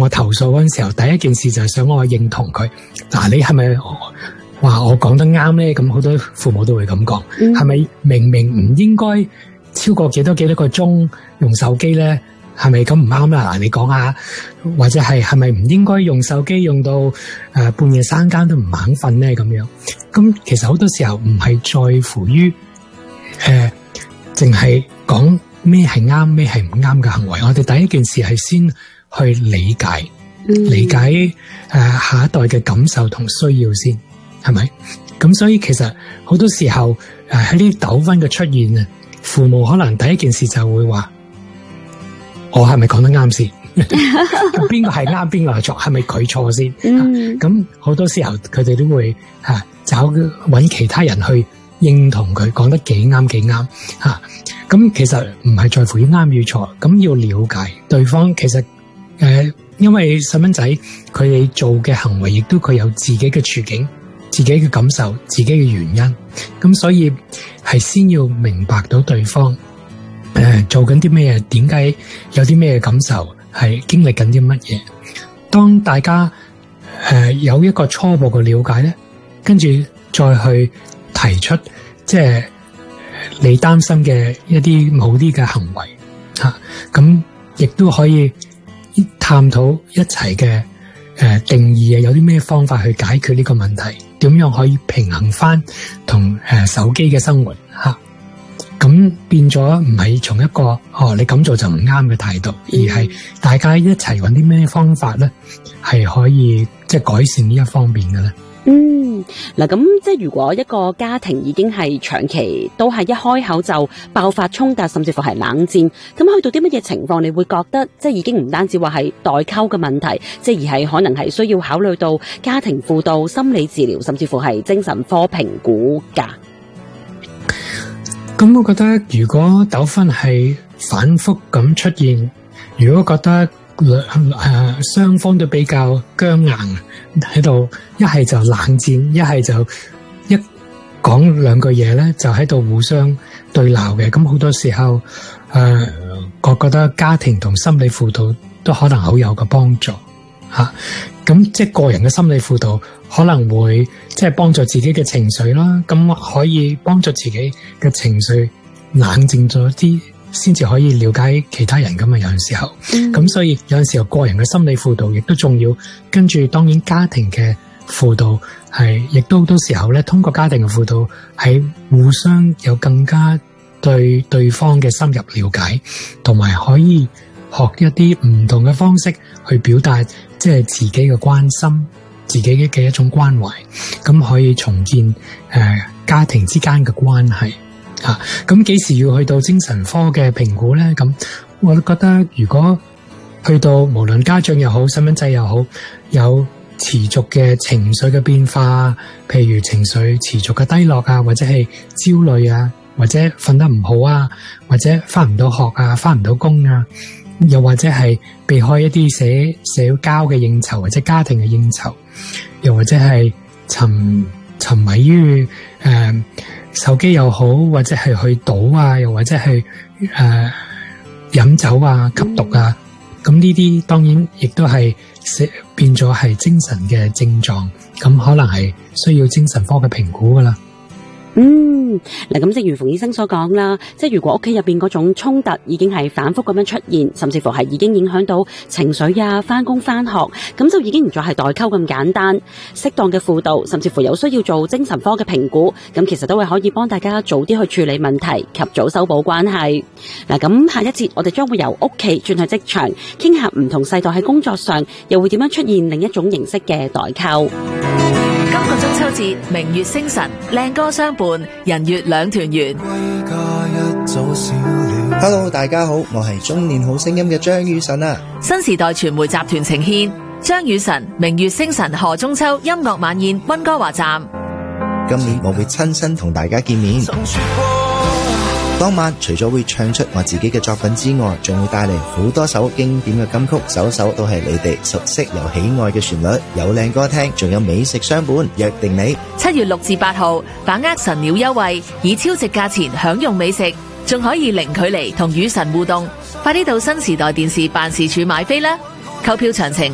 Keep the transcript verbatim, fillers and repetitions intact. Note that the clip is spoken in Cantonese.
我投訴嗰陣時候，第一件事就係想我認同佢。嗱、啊，你係咪話我講得啱咧？咁好多父母都會咁講，係咪、嗯、明明唔應該超過幾多幾多個鐘用手機咧？係咪咁唔啱啦？嗱，你講下，或者係係咪唔應該用手機用到誒、呃、半夜三更都唔肯瞓咧？咁樣，咁其實好多時候唔係在乎於誒，淨係講咩係啱，咩係唔啱嘅行為。我哋第一件事係先去理解，嗯、理解誒、呃、下一代嘅感受同需要先，係咪？咁所以其實好多時候誒喺呢啲糾紛嘅出現啊，父母可能第一件事就會話。我係咪講得啱先？咁邊個係啱，邊個係錯？係咪佢錯先？咁好、嗯啊、多時候佢哋都會吓、啊、找揾其他人去認同佢講得幾啱幾啱吓。咁、啊、其實唔係在乎於啱與錯，咁要了解對方。其實誒、呃，因為細蚊仔佢哋做嘅行為，亦都佢有自己嘅處境、自己嘅感受、自己嘅原因。咁所以係先要明白到對方。誒、呃，做緊啲咩嘢？點解有啲咩感受？係經歷緊啲乜嘢？當大家誒、呃、有一個初步嘅了解咧，跟住再去提出，即係你擔心嘅一啲某啲嘅行為吓，咁亦都可以探討一齊嘅誒定義啊，有啲咩方法去解決呢個問題？點樣可以平衡翻同誒、呃、手機嘅生活吓？啊咁變咗唔係從一個哦你咁做就唔啱嘅態度，而係大家一齊揾啲咩方法咧，係可以即係改善呢一方面嘅咧。 嗯，嗱咁即係如果一個家庭已經係長期都係一開口就爆發衝突，甚至乎係冷戰，咁去到啲乜嘢情況，你會覺得即係已經唔單止話係代溝嘅問題，即係而係可能係需要考慮到家庭輔導、心理治療，甚至乎係精神科評估㗎。 咁我覺得，如果糾紛係反覆咁出現，如果覺得誒、呃、雙方都比較僵硬喺度，一係就冷戰，一係就一講兩句嘢咧，就喺度互相對鬧嘅。咁好多時候，誒、呃、我覺得家庭同心理輔導都可能好有個幫助吓。咁、啊、即係個人嘅心理輔導可能會即係幫助自己嘅情緒啦，咁可以幫助自己嘅情緒冷靜咗啲，先至可以了解其他人㗎嘛。有陣時候，咁、嗯、所以有陣時候個人嘅心理輔導亦都重要。跟住當然家庭嘅輔導係，亦都好多時候咧，通過家庭嘅輔導係互相有更加對對方嘅深入了解，同埋可以學一啲唔同嘅方式去表達，即係自己嘅關心，自己嘅一種關懷，咁可以重建誒、呃、家庭之間嘅關係啊。咁幾時要去到精神科嘅評估咧？咁我都覺得，如果去到無論家長又好，細蚊仔又好，有持續嘅情緒嘅變化，譬如情緒持續嘅低落啊，或者係焦慮啊，或者瞓得唔好啊，或者返唔到學啊，返唔到工啊，又或者係避開一啲社社交嘅應酬，或者家庭嘅應酬，又或者係沉沉迷於誒、呃、手機又好，或者係去賭啊，又或者係誒飲酒啊、吸毒啊，咁呢啲當然亦都係變咗係精神嘅症狀，咁可能係需要精神科嘅評估噶啦。 嗯，嗱咁正如馮醫生所講啦，即係如果屋企入邊嗰種衝突已經係反覆咁樣出現，甚至乎係已經影響到情緒啊、翻工翻學，咁就已經唔再係代溝咁簡單。適當嘅輔導，甚至乎有需要做精神科嘅評估，咁其實都係可以幫大家早啲去處理問題，及早修補關係。嗱咁下一節我哋將會由屋企轉去職場，傾下唔同世代喺工作上又會點樣出現另一種形式嘅代溝。 今個中秋節，明月星辰，靚歌相伴，人月兩團圓。 Hello， 大家好，我係中年好聲音嘅張雨晨啊！ 新時代傳媒集團呈獻張雨晨明月星辰賀中秋音樂晚宴溫哥華站。 今年我會親身同大家見面。當晚除咗會唱出我自己嘅作品之外，仲會帶嚟好多首經典嘅金曲，首首都係你哋熟悉又喜愛嘅旋律，有靚歌聽，仲有美食相伴，約定你七月六至八號，把握神鳥優惠，以超值價錢享用美食，仲可以零距離同與神互動，快啲到新時代電視辦事處買飛啦！購票詳情